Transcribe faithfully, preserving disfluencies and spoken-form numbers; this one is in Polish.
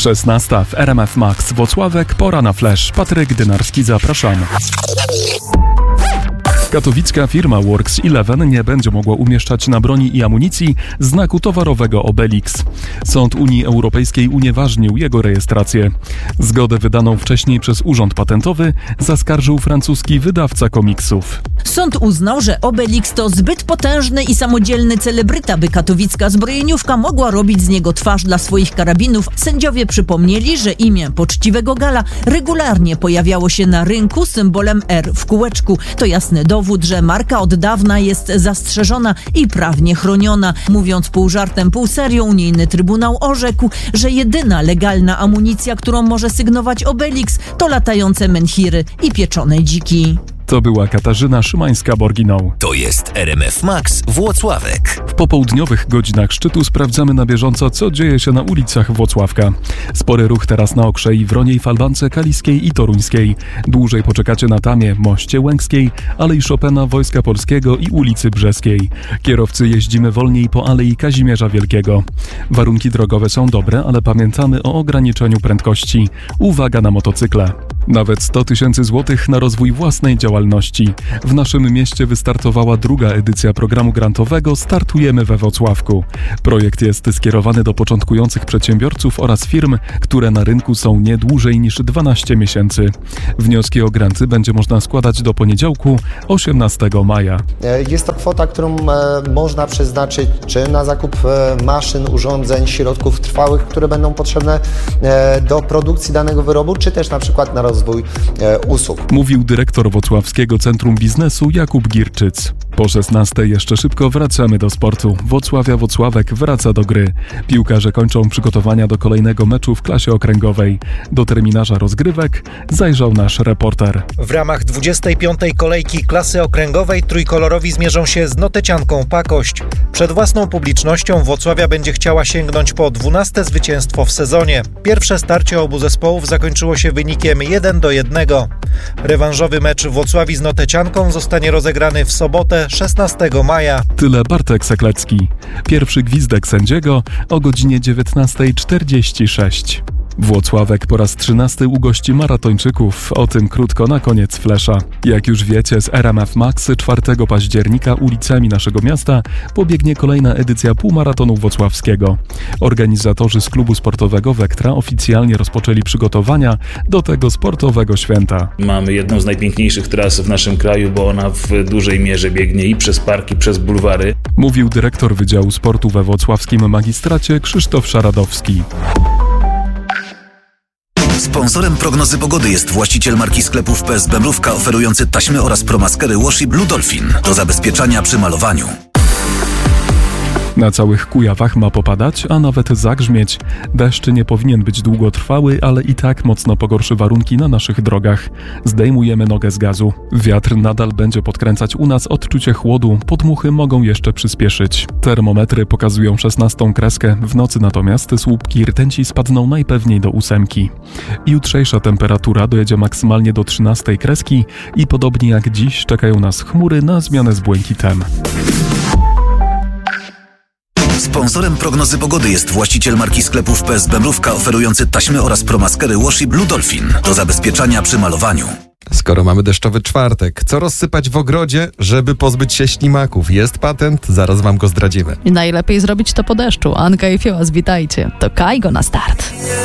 szesnasta w R M F Max Włocławek, pora na flash. Patryk Dynarski, zapraszam. Katowicka firma Works Eleven nie będzie mogła umieszczać na broni i amunicji znaku towarowego Obelix. Sąd Unii Europejskiej unieważnił jego rejestrację. Zgodę wydaną wcześniej przez Urząd Patentowy zaskarżył francuski wydawca komiksów. Sąd uznał, że Obelix to zbyt potężny i samodzielny celebryta, by katowicka zbrojeniówka mogła robić z niego twarz dla swoich karabinów. Sędziowie przypomnieli, że imię poczciwego Gala regularnie pojawiało się na rynku symbolem R w kółeczku. To jasny dowód, że marka od dawna jest zastrzeżona i prawnie chroniona. Mówiąc pół żartem, pół serio, unijny trybunał orzekł, że jedyna legalna amunicja, którą może sygnować Obelix, to latające menhiry i pieczone dziki. To była Katarzyna Szymańska-Borginą. To jest R M F Max Włocławek. W popołudniowych godzinach szczytu sprawdzamy na bieżąco, co dzieje się na ulicach Włocławka. Spory ruch teraz na Okrzei, Wroniej, Falbance Kaliskiej i Toruńskiej. Dłużej poczekacie na Tamie, Moście Łęckiej, Alei Chopina, Wojska Polskiego i ulicy Brzeskiej. Kierowcy jeździmy wolniej po Alei Kazimierza Wielkiego. Warunki drogowe są dobre, ale pamiętamy o ograniczeniu prędkości. Uwaga na motocykle. Nawet sto tysięcy złotych na rozwój własnej działalności. W naszym mieście wystartowała druga edycja programu grantowego Startujemy we Włocławku. Projekt jest skierowany do początkujących przedsiębiorców oraz firm, które na rynku są nie dłużej niż dwanaście miesięcy. Wnioski o granty będzie można składać do poniedziałku, osiemnastego maja. Jest to kwota, którą można przeznaczyć czy na zakup maszyn, urządzeń, środków trwałych, które będą potrzebne do produkcji danego wyrobu, czy też na przykład na rozwój usług. Mówił dyrektor Włocławskiego Centrum Biznesu Jakub Girczyc. Po szesnastej jeszcze szybko wracamy do sportu. Włocławia Włocławek wraca do gry. Piłkarze kończą przygotowania do kolejnego meczu w klasie okręgowej. Do terminarza rozgrywek zajrzał nasz reporter. W ramach dwudziestej piątej kolejki klasy okręgowej trójkolorowi zmierzą się z notecianką Pakość. Przed własną publicznością Włocławia będzie chciała sięgnąć po dwunaste zwycięstwo w sezonie. Pierwsze starcie obu zespołów zakończyło się wynikiem jeden do jednego. Rewanżowy mecz Włocławii z notecianką zostanie rozegrany w sobotę szesnastego maja. Tyle Bartek Seklecki. Pierwszy gwizdek sędziego o godzinie dziewiętnasta czterdzieści sześć. Włocławek po raz trzynasty ugości maratończyków. O tym krótko na koniec flesza. Jak już wiecie, z R M F Max czwartego października ulicami naszego miasta pobiegnie kolejna edycja półmaratonu włocławskiego. Organizatorzy z klubu sportowego Wektra oficjalnie rozpoczęli przygotowania do tego sportowego święta. Mamy jedną z najpiękniejszych tras w naszym kraju, bo ona w dużej mierze biegnie i przez parki, przez bulwary. Mówił dyrektor Wydziału Sportu we włocławskim magistracie Krzysztof Szaradowski. Sponsorem prognozy pogody jest właściciel marki sklepów P S Bemrówka, oferujący taśmy oraz promaskery Wash i Blue Dolphin do zabezpieczania przy malowaniu. Na całych Kujawach ma popadać, a nawet zagrzmieć. Deszcz nie powinien być długotrwały, ale i tak mocno pogorszy warunki na naszych drogach. Zdejmujemy nogę z gazu. Wiatr nadal będzie podkręcać u nas odczucie chłodu, podmuchy mogą jeszcze przyspieszyć. Termometry pokazują szesnastą kreskę, w nocy natomiast słupki rtęci spadną najpewniej do ósemki. Jutrzejsza temperatura dojedzie maksymalnie do trzynastej kreski i podobnie jak dziś czekają nas chmury na zmianę z błękitem. Sponsorem prognozy pogody jest właściciel marki sklepów P S Bemrówka, oferujący taśmy oraz promaskery Wash i Blue Dolphin do zabezpieczania przy malowaniu. Skoro mamy deszczowy czwartek, co rozsypać w ogrodzie, żeby pozbyć się ślimaków? Jest patent, zaraz wam go zdradzimy. I najlepiej zrobić to po deszczu. Anka i Fiołas, witajcie. To Kajgo na start.